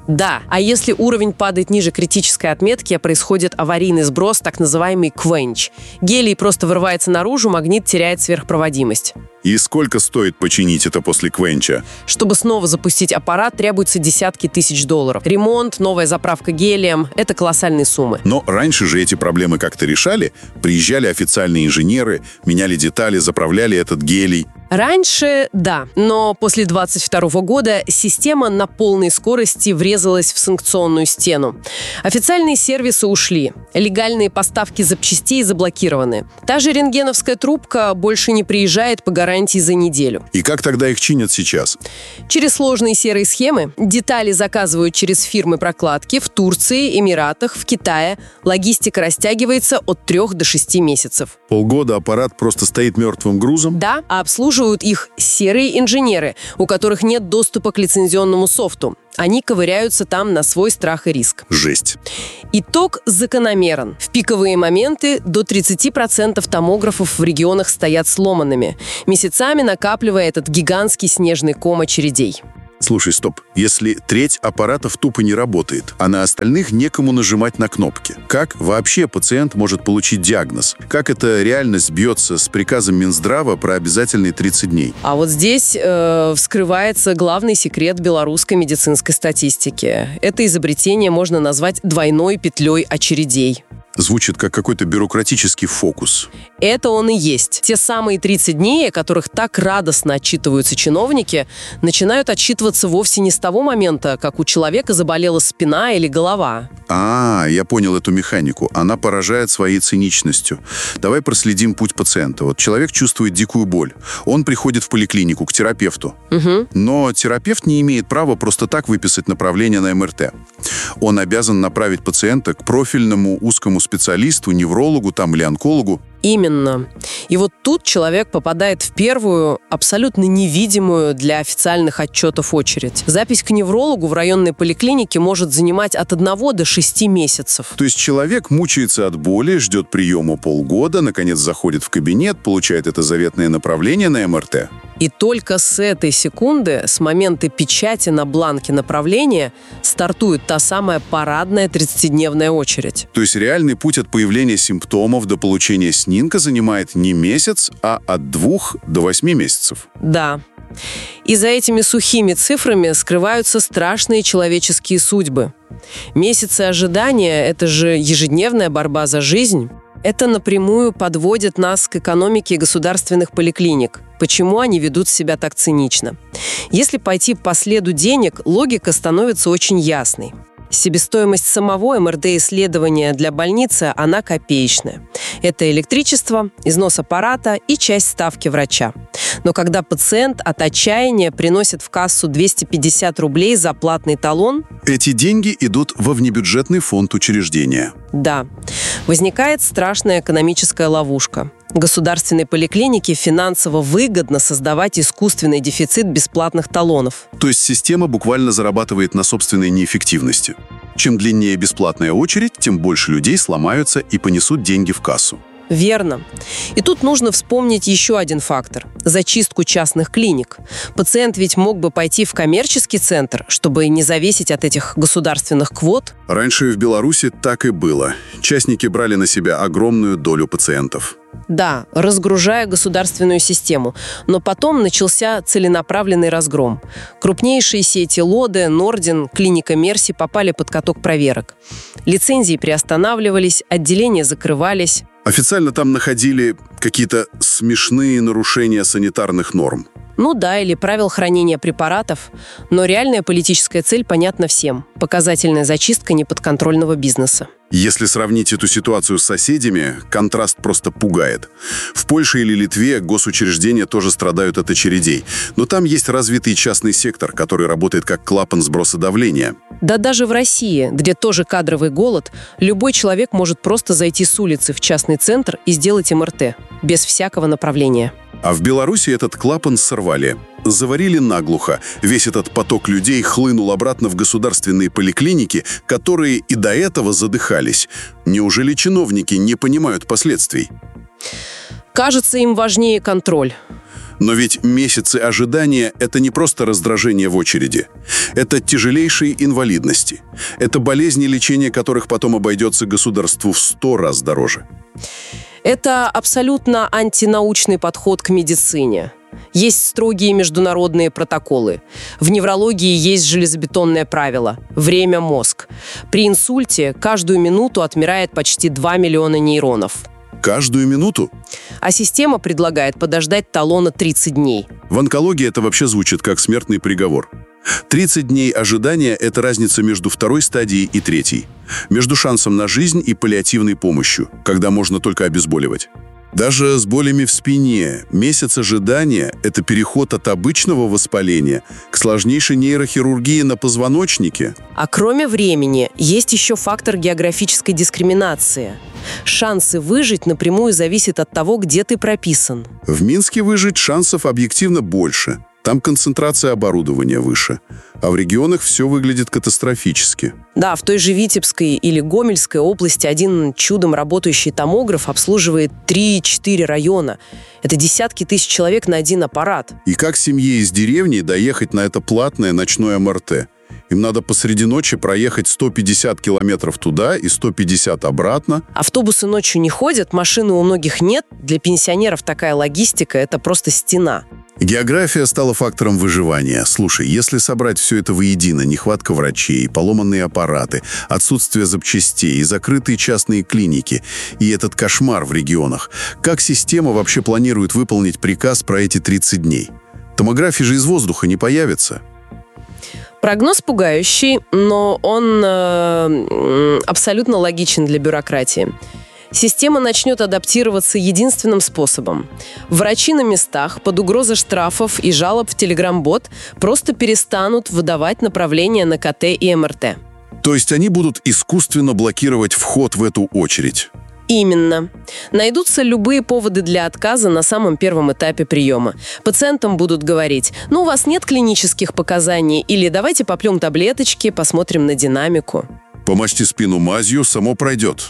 Да, а если уровень падает ниже критической отметки, происходит аварийный сброс, так называемый квенч. Гелий просто вырывается наружу, магнит теряет сверхпроводимость. И сколько стоит починить это после квенча? Чтобы снова запустить аппарат, требуется десятки тысяч долларов. Ремонт, новая заправка гелием – это колоссальные суммы. Но раньше же эти проблемы как-то решали. Приезжали официальные инженеры, меняли детали, заправляли этот гелий. Раньше – да, но после двадцать второго года система на полной скорости врезалась в санкционную стену. Официальные сервисы ушли, легальные поставки запчастей заблокированы. Та же рентгеновская трубка больше не приезжает по гарантии за неделю. И как тогда их чинят сейчас? Через сложные серые схемы. Детали заказывают через фирмы прокладки в Турции, Эмиратах, в Китае. Логистика растягивается от трех до шести месяцев. Полгода аппарат просто стоит мертвым грузом? Да, а обслуживают их серые инженеры, у которых нет доступа к лицензионному софту. Они ковыряются там на свой страх и риск. Жесть. Итог закономерен. В пиковые моменты до тридцати процентов томографов в регионах стоят сломанными, месяцами накапливая этот гигантский снежный ком очередей. Слушай, стоп. Если треть аппаратов тупо не работает, а на остальных некому нажимать на кнопки, как вообще пациент может получить диагноз? Как эта реальность бьется с приказом Минздрава про обязательные тридцать дней? А вот здесь э, вскрывается главный секрет белорусской медицинской статистики. Это изобретение можно назвать двойной петлей очередей. Звучит как какой-то бюрократический фокус. Это он и есть. Те самые тридцать дней, о которых так радостно отчитываются чиновники, начинают отчитываться вовсе не с того момента, как у человека заболела спина или голова. А, я понял эту механику. Она поражает своей циничностью. Давай проследим путь пациента. Вот человек чувствует дикую боль. Он приходит в поликлинику к терапевту. Угу. Но терапевт не имеет права просто так выписать направление на эм эр тэ. Он обязан направить пациента к профильному узкому специалисту, неврологу там или онкологу. Именно. И вот тут человек попадает в первую, абсолютно невидимую для официальных отчетов очередь. Запись к неврологу в районной поликлинике может занимать от одного до шести месяцев. То есть человек мучается от боли, ждет приема полгода, наконец заходит в кабинет, получает это заветное направление на эм эр тэ. И только с этой секунды, с момента печати на бланке направления, стартует та самая парадная тридцатидневная очередь. То есть реальный путь от появления симптомов до получения снимка занимает не месяц, а от двух до восьми месяцев. Да. И за этими сухими цифрами скрываются страшные человеческие судьбы. Месяцы ожидания – это же ежедневная борьба за жизнь. Это напрямую подводит нас к экономике государственных поликлиник. Почему они ведут себя так цинично? Если пойти по следу денег, логика становится очень ясной. Себестоимость самого эм эр тэ-исследования для больницы, она копеечная. Это электричество, износ аппарата и часть ставки врача. Но когда пациент от отчаяния приносит в кассу двести пятьдесят рублей за платный талон... Эти деньги идут во внебюджетный фонд учреждения. Да. Возникает страшная экономическая ловушка. Государственной поликлинике финансово выгодно создавать искусственный дефицит бесплатных талонов. То есть система буквально зарабатывает на собственной неэффективности. Чем длиннее бесплатная очередь, тем больше людей сломаются и понесут деньги в кассу. Верно. И тут нужно вспомнить еще один фактор – зачистку частных клиник. Пациент ведь мог бы пойти в коммерческий центр, чтобы не зависеть от этих государственных квот. Раньше в Беларуси так и было. Частники брали на себя огромную долю пациентов. Да, разгружая государственную систему. Но потом начался целенаправленный разгром. Крупнейшие сети Лоде, Норден, клиника Мерси попали под каток проверок. Лицензии приостанавливались, отделения закрывались. Официально там находили какие-то смешные нарушения санитарных норм. Ну да, или правил хранения препаратов. Но реальная политическая цель понятна всем. Показательная зачистка неподконтрольного бизнеса. Если сравнить эту ситуацию с соседями, контраст просто пугает. В Польше или Литве госучреждения тоже страдают от очередей. Но там есть развитый частный сектор, который работает как клапан сброса давления. Да даже в России, где тоже кадровый голод, любой человек может просто зайти с улицы в частный центр и сделать эм эр тэ. Без всякого направления. А в Беларуси этот клапан сорвали. Заварили наглухо. Весь этот поток людей хлынул обратно в государственные поликлиники, которые и до этого задыхались. Неужели чиновники не понимают последствий? Кажется, им важнее контроль. Но ведь месяцы ожидания – это не просто раздражение в очереди. Это тяжелейшие инвалидности. Это болезни, лечение которых потом обойдется государству в сто раз дороже. Это абсолютно антинаучный подход к медицине. Есть строгие международные протоколы. В неврологии есть железобетонное правило – время – мозг. При инсульте каждую минуту отмирает почти два миллиона нейронов. Каждую минуту? А система предлагает подождать талона тридцать дней. В онкологии это вообще звучит как смертный приговор. тридцать дней ожидания – это разница между второй стадией и третьей. Между шансом на жизнь и паллиативной помощью, когда можно только обезболивать. Даже с болями в спине месяц ожидания – это переход от обычного воспаления к сложнейшей нейрохирургии на позвоночнике. А кроме времени, есть еще фактор географической дискриминации. Шансы выжить напрямую зависят от того, где ты прописан. В Минске выжить шансов объективно больше. Там концентрация оборудования выше. А в регионах все выглядит катастрофически. Да, в той же Витебской или Гомельской области один чудом работающий томограф обслуживает три-четыре района. Это десятки тысяч человек на один аппарат. И как семье из деревни доехать на это платное ночное эм эр тэ? Им надо посреди ночи проехать сто пятьдесят километров туда и сто пятьдесят обратно. Автобусы ночью не ходят, машины у многих нет. Для пенсионеров такая логистика – это просто стена. География стала фактором выживания. Слушай, если собрать все это воедино, нехватка врачей, поломанные аппараты, отсутствие запчастей и закрытые частные клиники, и этот кошмар в регионах, как система вообще планирует выполнить приказ про эти тридцать дней? Томографии же из воздуха не появится. Прогноз пугающий, но он э, абсолютно логичен для бюрократии. Система начнет адаптироваться единственным способом. Врачи на местах под угрозой штрафов и жалоб в Telegram-бот просто перестанут выдавать направления на ка тэ и эм эр тэ. То есть они будут искусственно блокировать вход в эту очередь? Именно. Найдутся любые поводы для отказа на самом первом этапе приема. Пациентам будут говорить: ну, у вас нет клинических показаний, или давайте попьем таблеточки, посмотрим на динамику. Помажьте спину мазью, само пройдет.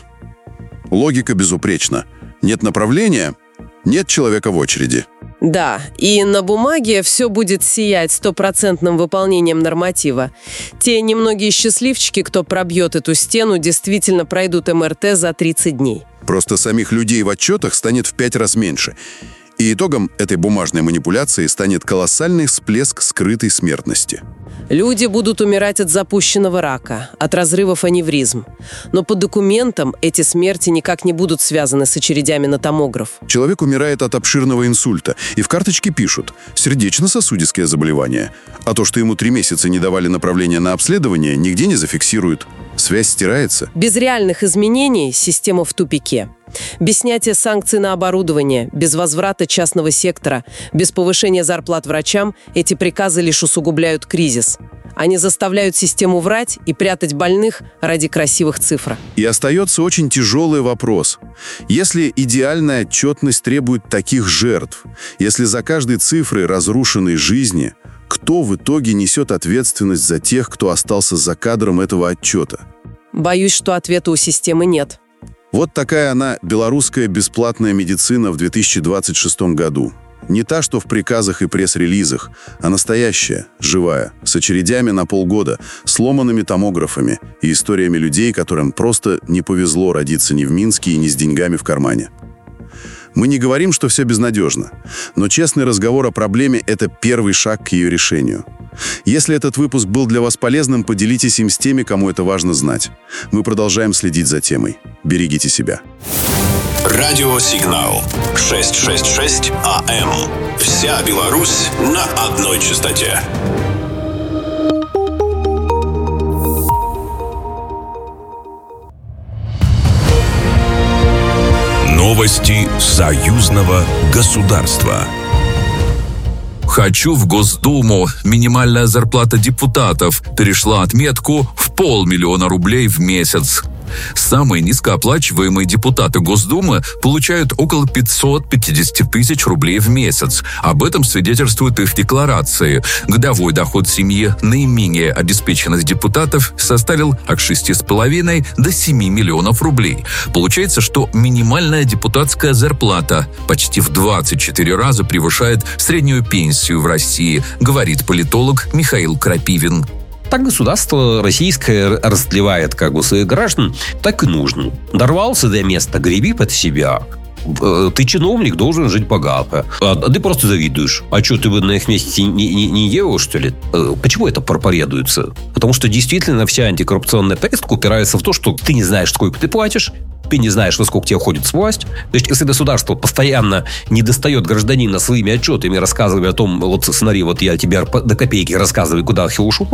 Логика безупречна. Нет направления – нет человека в очереди. Да, и на бумаге все будет сиять стопроцентным выполнением норматива. Те немногие счастливчики, кто пробьет эту стену, действительно пройдут эм эр тэ за тридцать дней. Просто самих людей в отчетах станет в пять раз меньше. И итогом этой бумажной манипуляции станет колоссальный всплеск скрытой смертности. Люди будут умирать от запущенного рака, от разрывов аневризм. Но по документам эти смерти никак не будут связаны с очередями на томограф. Человек умирает от обширного инсульта, и в карточке пишут «сердечно-сосудистое заболевание». А то, что ему три месяца не давали направления на обследование, нигде не зафиксируют. Связь стирается. Без реальных изменений система в тупике. Без снятия санкций на оборудование, без возврата частного сектора, без повышения зарплат врачам эти приказы лишь усугубляют кризис. Они заставляют систему врать и прятать больных ради красивых цифр. И остается очень тяжелый вопрос. Если идеальная отчетность требует таких жертв, если за каждой цифрой разрушенной жизни, кто в итоге несет ответственность за тех, кто остался за кадром этого отчета? Боюсь, что ответа у системы нет. Вот такая она, белорусская бесплатная медицина в две тысячи двадцать шестом году. Не та, что в приказах и пресс-релизах, а настоящая, живая, с очередями на полгода, сломанными томографами и историями людей, которым просто не повезло родиться ни в Минске и ни с деньгами в кармане. Мы не говорим, что все безнадежно, но честный разговор о проблеме – это первый шаг к ее решению. Если этот выпуск был для вас полезным, поделитесь им с теми, кому это важно знать. Мы продолжаем следить за темой. Берегите себя. Радиосигнал шестьсот шестьдесят шесть а эм. Вся Беларусь на одной частоте. Новости союзного государства. Хочу в Госдуму. Минимальная зарплата депутатов перешла отметку в полмиллиона рублей в месяц. Самые низкооплачиваемые депутаты Госдумы получают около пятьсот пятьдесят тысяч рублей в месяц. Об этом свидетельствуют их декларации. Годовой доход семьи наименее обеспеченных депутатов составил от шести с половиной до семи миллионов рублей. Получается, что минимальная депутатская зарплата почти в двадцать четыре раза превышает среднюю пенсию в России, говорит политолог Михаил Крапивин. Так государство российское растлевает как бы своих граждан, так и нужно. Дорвался до места, греби под себя. Ты чиновник, должен жить богато. А ты просто завидуешь. А что, ты бы на их месте не, не, не делал, что ли? Почему это проповедуется? Потому что действительно вся антикоррупционная повестка упирается в то, что ты не знаешь, сколько ты платишь, ты не знаешь, во сколько тебе ходит власть. То есть, если государство постоянно не достает гражданина своими отчетами, рассказывая о том, вот смотри, вот я тебе до копейки рассказываю, куда хилушу,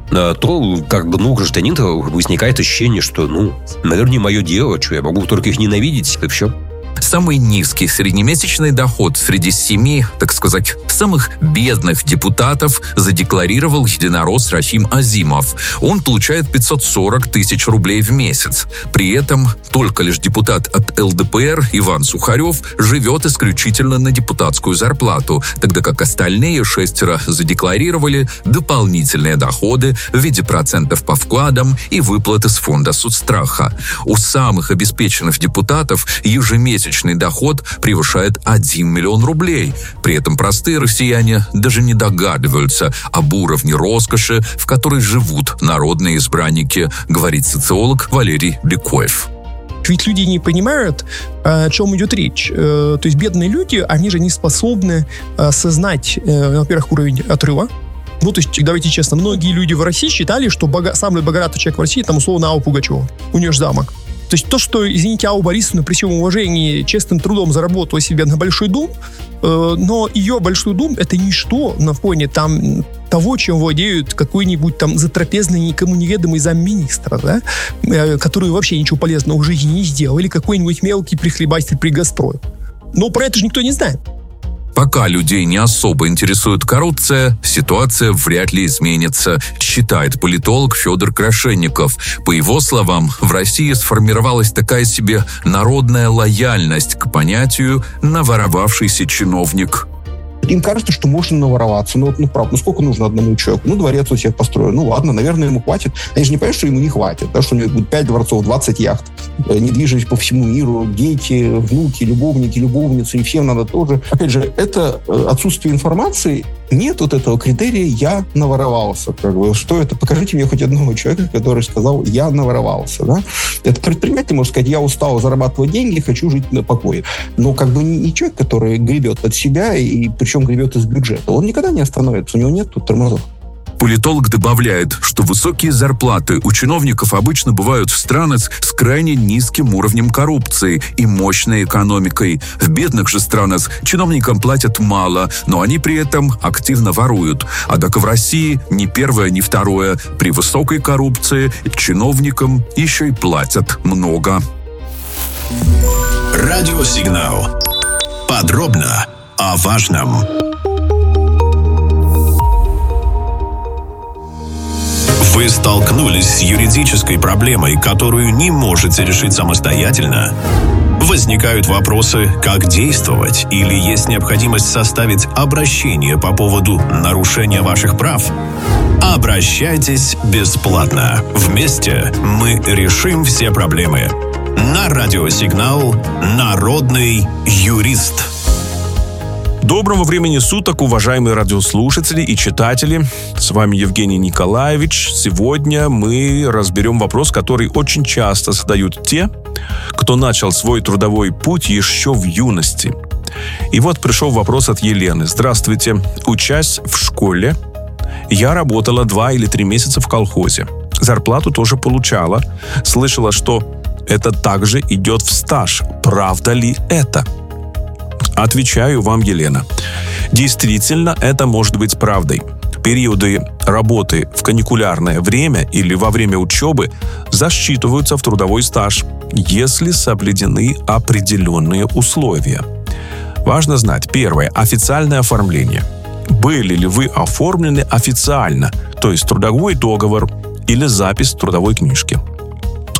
то, как бы, ну, гражданин возникает ощущение, что, ну, наверное, не мое дело, что я могу только их ненавидеть, и все. Самый низкий среднемесячный доход среди семи, так сказать, самых бедных депутатов задекларировал единорос Рафим Азимов. Он получает пятьсот сорок тысяч рублей в месяц. При этом только лишь депутат от эл дэ пэ эр Иван Сухарев живет исключительно на депутатскую зарплату, тогда как остальные шестеро задекларировали дополнительные доходы в виде процентов по вкладам и выплаты с фонда соцстраха. У самых обеспеченных депутатов ежемесячно доход превышает один миллион рублей. При этом простые россияне даже не догадываются об уровне роскоши, в которой живут народные избранники, говорит социолог Валерий Бекоев. Ведь люди не понимают, о чем идет речь. То есть бедные люди, они же не способны осознать, во-первых, уровень отрыва. Ну, то есть, давайте честно, многие люди в России считали, что бога... самый богатый человек в России, там, условно, Алла Пугачева. У нее же замок. То есть то, что, извините, Алла Борисовна при всем уважении честным трудом заработала себе на большой дом, э, но ее большой дом — это ничто на фоне там того, чем владеют какой-нибудь там затрапезный, никому неведомый замминистра, да, э, который вообще ничего полезного в жизни не сделал, или какой-нибудь мелкий прихлебатель при Газпроме. Но про это же никто не знает. Пока людей не особо интересует коррупция, ситуация вряд ли изменится, считает политолог Федор Крашенников. По его словам, в России сформировалась такая себе народная лояльность к понятию «наворовавшийся чиновник». Им кажется, что можно навороваться. Ну, вот, ну, правда, ну, сколько нужно одному человеку? Ну, дворец у себя построил. Ну, ладно, наверное, ему хватит. Они же не понимают, что ему не хватит. Да, что у него будет пять дворцов, двадцать яхт, недвижимость по всему миру, дети, внуки, любовники, любовницы, и всем надо тоже. Опять же, это отсутствие информации. Нет вот этого критерия «я наворовался». Как бы, что это? Покажите мне хоть одного человека, который сказал «я наворовался». Да? Это предприниматель может сказать «я устал зарабатывать деньги, хочу жить на покое». Но как бы не, не человек, который гребет от себя, и причем гребет из бюджета. Он никогда не остановится, у него нет тут тормозов. Политолог добавляет, что высокие зарплаты у чиновников обычно бывают в странах с крайне низким уровнем коррупции и мощной экономикой. В бедных же странах чиновникам платят мало, но они при этом активно воруют. Однако в России ни первое, ни второе. При высокой коррупции чиновникам еще и платят много. Радиосигнал. Подробно о важном. Вы столкнулись с юридической проблемой, которую не можете решить самостоятельно? Возникают вопросы, как действовать, или есть необходимость составить обращение по поводу нарушения ваших прав? Обращайтесь бесплатно. Вместе мы решим все проблемы. На радиосигнал «Народный юрист». Доброго времени суток, уважаемые радиослушатели и читатели. С вами Евгений Николаевич. Сегодня мы разберем вопрос, который очень часто задают те, кто начал свой трудовой путь еще в юности. И вот пришел вопрос от Елены. Здравствуйте. Учась в школе, я работала два или три месяца в колхозе. Зарплату тоже получала. Слышала, что это также идет в стаж. Правда ли это? Отвечаю вам, Елена. Действительно, это может быть правдой. Периоды работы в каникулярное время или во время учебы засчитываются в трудовой стаж, если соблюдены определенные условия. Важно знать, первое, официальное оформление. Были ли вы оформлены официально, то есть трудовой договор или запись в трудовой книжке?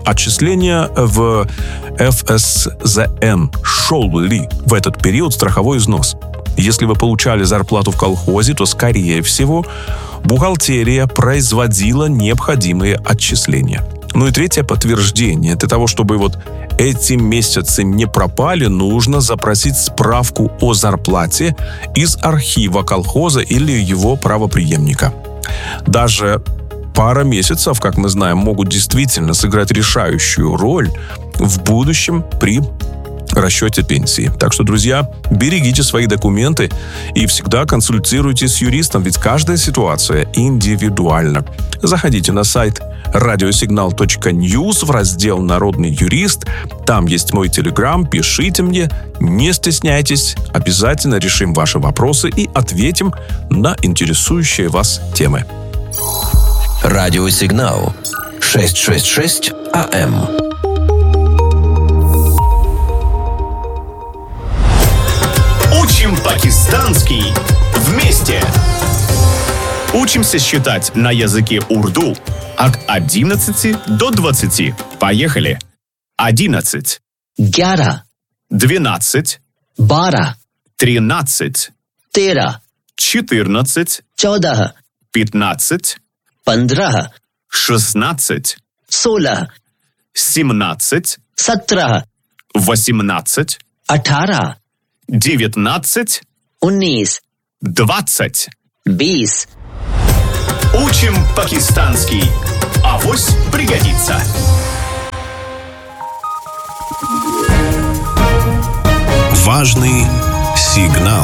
отчисления в эф эс зэ эн. Шел ли в этот период страховой взнос? Если вы получали зарплату в колхозе, то, скорее всего, бухгалтерия производила необходимые отчисления. Ну и третье подтверждение. Для того, чтобы вот эти месяцы не пропали, нужно запросить справку о зарплате из архива колхоза или его правопреемника. Даже пара месяцев, как мы знаем, могут действительно сыграть решающую роль в будущем при расчете пенсии. Так что, друзья, берегите свои документы и всегда консультируйтесь с юристом, ведь каждая ситуация индивидуальна. Заходите на сайт радиосигнал точка ньюс в раздел «Народный юрист». Там есть мой телеграм, пишите мне, не стесняйтесь, обязательно решим ваши вопросы и ответим на интересующие вас темы. Радиосигнал шестьсот шестьдесят шесть а эм. Учим пакистанский вместе. Учимся считать на языке урду от одиннадцати до двадцати. Поехали. Одиннадцать. Гяра. Двенадцать. Бара. Тринадцать. Тера. Четырнадцать. Чодаха. Пятнадцать. Пандраха. Шестнадцать. Сола. Семнадцать. Сатраха. Восемнадцать. Атара. Девятнадцать. Уннис. Двадцать. Бис. Учим пакистанский. Авось пригодится. Важный сигнал.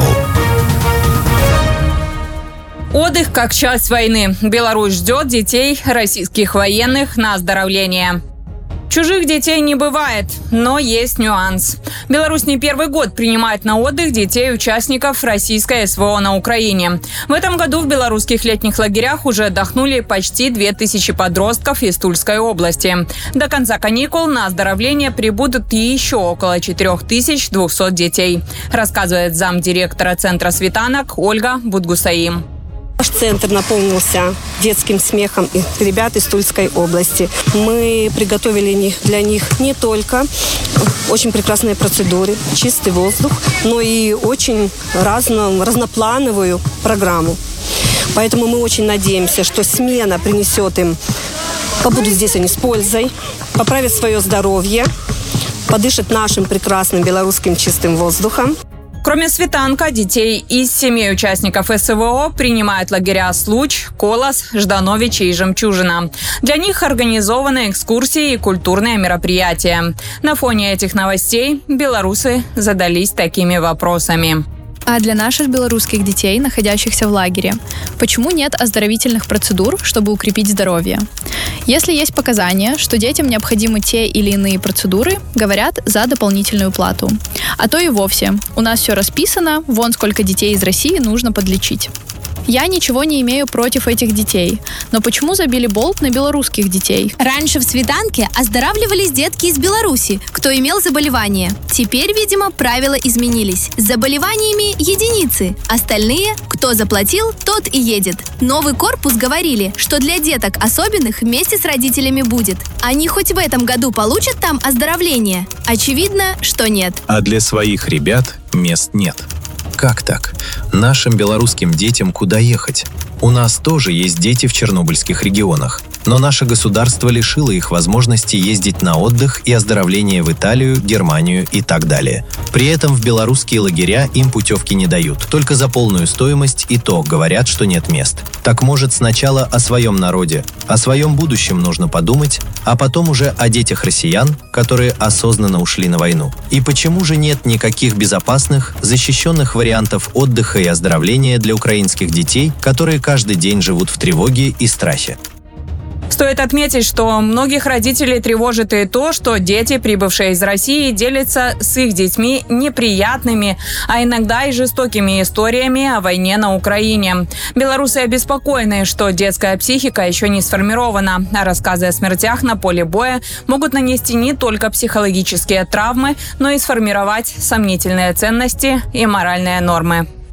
Отдых как часть войны. Беларусь ждет детей российских военных на оздоровление. Чужих детей не бывает, но есть нюанс. Беларусь не первый год принимает на отдых детей участников российской эс вэ о на Украине. В этом году в белорусских летних лагерях уже отдохнули почти две тысячи подростков из Тульской области. До конца каникул на оздоровление прибудут еще около четыре тысячи двести детей, рассказывает замдиректора Центра «Светанок» Ольга Будгусаим. Наш центр наполнился детским смехом ребят из Тульской области. Мы приготовили для них не только очень прекрасные процедуры, чистый воздух, но и очень разно, разноплановую программу. Поэтому мы очень надеемся, что смена принесет им, побудут здесь они с пользой, поправят свое здоровье, подышат нашим прекрасным белорусским чистым воздухом. Кроме Светанка, детей из семей участников эс вэ о принимают лагеря Случ, Колос, Ждановичи и Жемчужина. Для них организованы экскурсии и культурные мероприятия. На фоне этих новостей белорусы задались такими вопросами. А для наших белорусских детей, находящихся в лагере, почему нет оздоровительных процедур, чтобы укрепить здоровье? Если есть показания, что детям необходимы те или иные процедуры, говорят за дополнительную плату. А то и вовсе. У нас все расписано, вон сколько детей из России нужно подлечить. Я ничего не имею против этих детей. Но почему забили болт на белорусских детей? Раньше в Светанке оздоравливались детки из Беларуси, кто имел заболевание. Теперь, видимо, правила изменились. С заболеваниями единицы. Остальные, кто заплатил, тот и едет. Новый корпус говорили, что для деток особенных вместе с родителями будет. Они хоть в этом году получат там оздоровление? Очевидно, что нет. А для своих ребят мест нет. Как так? Нашим белорусским детям куда ехать? У нас тоже есть дети в чернобыльских регионах. Но наше государство лишило их возможности ездить на отдых и оздоровление в Италию, Германию и так далее. При этом в белорусские лагеря им путевки не дают. Только за полную стоимость и то говорят, что нет мест. Так может сначала о своем народе, о своем будущем нужно подумать, а потом уже о детях россиян, которые осознанно ушли на войну. И почему же нет никаких безопасных, защищенных вариантов отдыха и оздоровления для украинских детей, которые каждый день живут в тревоге и страхе? Стоит отметить, что многих родителей тревожит и то, что дети, прибывшие из России, делятся с их детьми неприятными, а иногда и жестокими историями о войне на Украине. Белорусы обеспокоены, что детская психика еще не сформирована, а рассказы о смертях на поле боя могут нанести не только психологические травмы, но и сформировать сомнительные ценности и моральные нормы.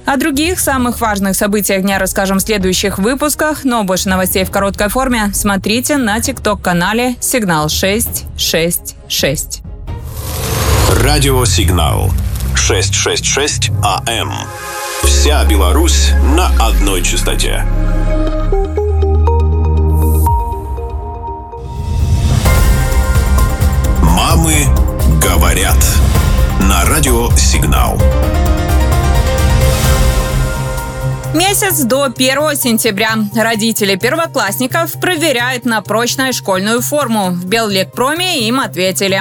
О других самых важных событиях дня расскажем в следующих выпусках, но больше новостей в короткой форме смотрите на тикток-канале «Сигнал шесть шесть шесть». Радио «Сигнал» шестьсот шестьдесят шесть АМ. Вся Беларусь на одной частоте. Мамы говорят. На радио «Сигнал». Месяц до первого сентября. Родители первоклассников проверяют на прочность школьную форму. В Беллекпроме им ответили.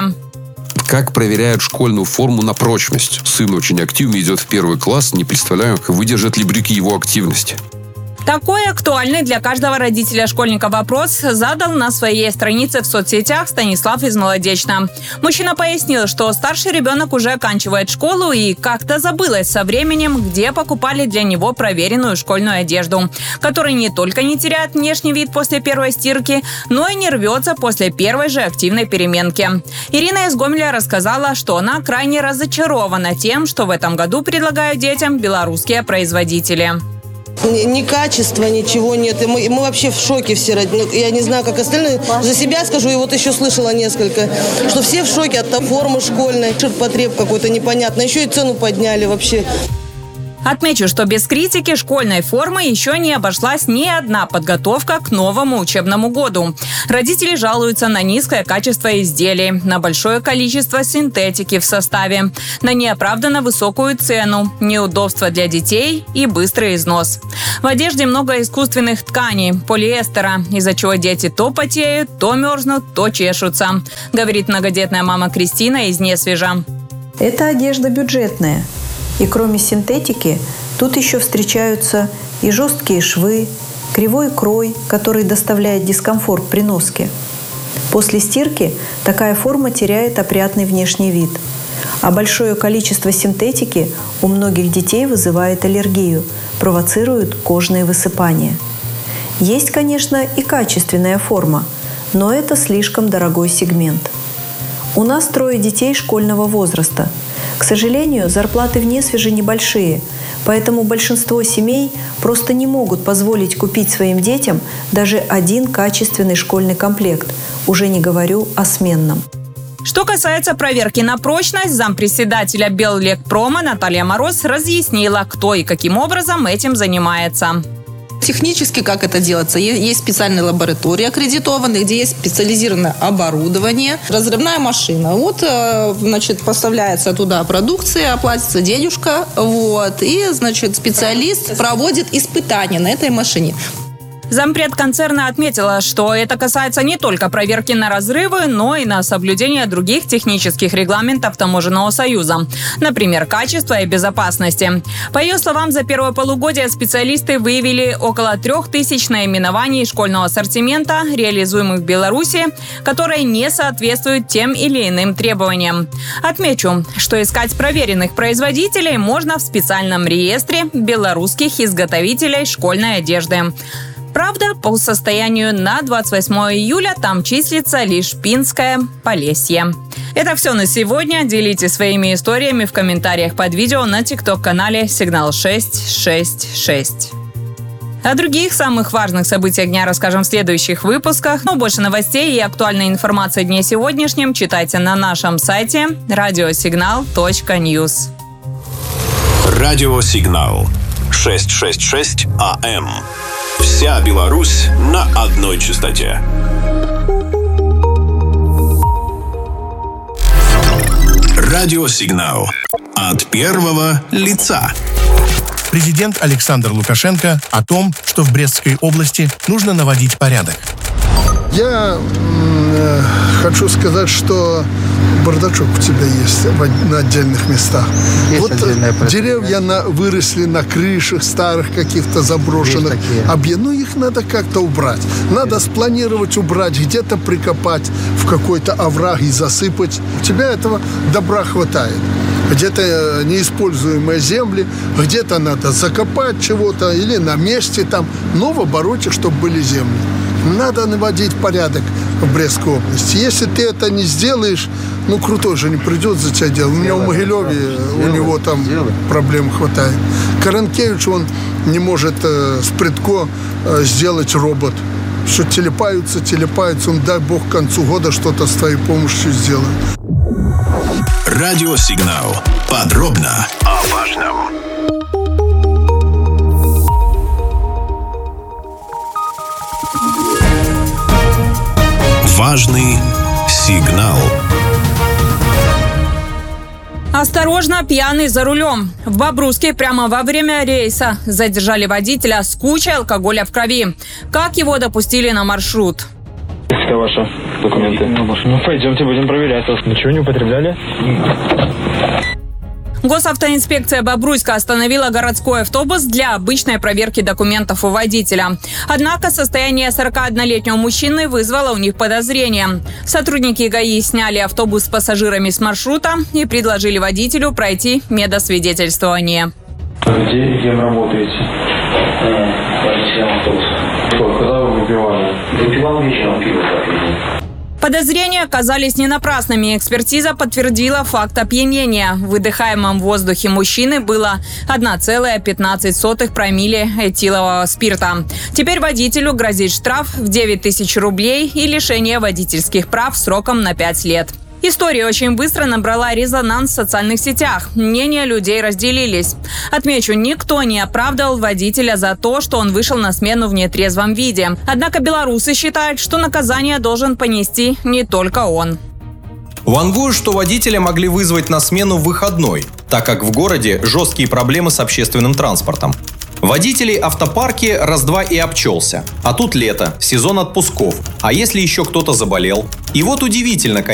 Как проверяют школьную форму на прочность? Сын очень активно идет в первый класс. Не представляю, выдержат ли брюки его активности. Такой актуальный для каждого родителя школьника вопрос задал на своей странице в соцсетях Станислав из Молодечно. Мужчина пояснил, что старший ребенок уже оканчивает школу и как-то забылось со временем, где покупали для него проверенную школьную одежду, которая не только не теряет внешний вид после первой стирки, но и не рвется после первой же активной переменки. Ирина из Гомеля рассказала, что она крайне разочарована тем, что в этом году предлагают детям белорусские производители. Ни, ни качества, ничего нет. И мы, мы вообще в шоке все. Я не знаю, как остальные. За себя скажу, и вот еще слышала несколько, что все в шоке от формы школьной. Ширпотреб какой-то непонятный. Еще и цену подняли вообще. Отмечу, что без критики школьной формы еще не обошлась ни одна подготовка к новому учебному году. Родители жалуются на низкое качество изделий, на большое количество синтетики в составе, на неоправданно высокую цену, неудобства для детей и быстрый износ. В одежде много искусственных тканей, полиэстера, из-за чего дети то потеют, то мерзнут, то чешутся, говорит многодетная мама Кристина из Несвежа. Это одежда бюджетная. И кроме синтетики, тут еще встречаются и жесткие швы, кривой крой, который доставляет дискомфорт при носке. После стирки такая форма теряет опрятный внешний вид. А большое количество синтетики у многих детей вызывает аллергию, провоцирует кожные высыпания. Есть, конечно, и качественная форма, но это слишком дорогой сегмент. У нас трое детей школьного возраста. К сожалению, зарплаты в Несвеже небольшие, поэтому большинство семей просто не могут позволить купить своим детям даже один качественный школьный комплект, уже не говорю о сменном. Что касается проверки на прочность, зампредседателя Беллекпрома Наталья Мороз разъяснила, кто и каким образом этим занимается. Технически как это делается? Есть специальные лаборатории аккредитованные, где есть специализированное оборудование, разрывная машина. Вот, значит, поставляется туда продукция, оплатится денежка, вот, и, значит, специалист проводит испытания на этой машине. Зампред концерна отметила, что это касается не только проверки на разрывы, но и на соблюдение других технических регламентов Таможенного союза, например, качества и безопасности. По ее словам, за первое полугодие специалисты выявили около трех тысяч наименований школьного ассортимента, реализуемых в Беларуси, которые не соответствуют тем или иным требованиям. Отмечу, что искать проверенных производителей можно в специальном реестре белорусских изготовителей школьной одежды. Правда, по состоянию на двадцать восьмое июля там числится лишь Пинское Полесье. Это все на сегодня. Делитесь своими историями в комментариях под видео на тикток-канале «Сигнал шесть шесть шесть». О других самых важных событиях дня расскажем в следующих выпусках. Но больше новостей и актуальной информации о дне сегодняшнем читайте на нашем сайте радиосигнал точка ньюс. Радио «Сигнал» шестьсот шестьдесят шесть АМ. Вся Беларусь на одной частоте. Радиосигнал. От первого лица. Президент Александр Лукашенко о том, что в Брестской области нужно наводить порядок. Я э, хочу сказать, что бардачок у тебя есть в, на отдельных местах. Есть вот деревья на, выросли на крышах старых каких-то заброшенных объектов. Ну, их надо как-то убрать. Надо спланировать, убрать, где-то прикопать в какой-то овраг и засыпать. У тебя этого добра хватает. Где-то неиспользуемые земли, где-то надо закопать чего-то или на месте там, но в обороте, чтобы были земли. Надо наводить порядок в Брестской области. Если ты это не сделаешь, Ну, крутой же не придет за тебя делать. У меня в Могилеве, у него там проблем хватает. Каранкевич, он не может э, с Прядко э, сделать робот. Все телепаются, телепаются. Он, дай бог, к концу года что-то с твоей помощью сделает. Радиосигнал. Подробно о важном. Важный сигнал. Осторожно, пьяный за рулем. В Бобруйске прямо во время рейса задержали водителя с кучей алкоголя в крови. Как его допустили на маршрут? Это ваши документы. Ну, пойдемте, будем проверять. Ничего не употребляли? Госавтоинспекция Бобруйска остановила городской автобус для обычной проверки документов у водителя. Однако состояние сорокаоднолетнего мужчины вызвало у них подозрения. Сотрудники ГАИ сняли автобус с пассажирами с маршрута и предложили водителю пройти медосвидетельствование. Где, кем работаете? Водителем автобуса. Когда вы выпивали? Выпивал вечером, пиво попили. Подозрения оказались не напрасными. Экспертиза подтвердила факт опьянения. В выдыхаемом воздухе мужчины было одна целая пятнадцать сотых промилле этилового спирта. Теперь водителю грозит штраф в девять тысяч рублей и лишение водительских прав сроком на пять лет. История очень быстро набрала резонанс в социальных сетях. Мнения людей разделились. Отмечу, никто не оправдывал водителя за то, что он вышел на смену в нетрезвом виде. Однако белорусы считают, что наказание должен понести не только он. Вангую, что водителя могли вызвать на смену в выходной, так как в городе жесткие проблемы с общественным транспортом. Водителей автопарки раз-два и обчелся. А тут лето, сезон отпусков. А если еще кто-то заболел? И вот удивительно,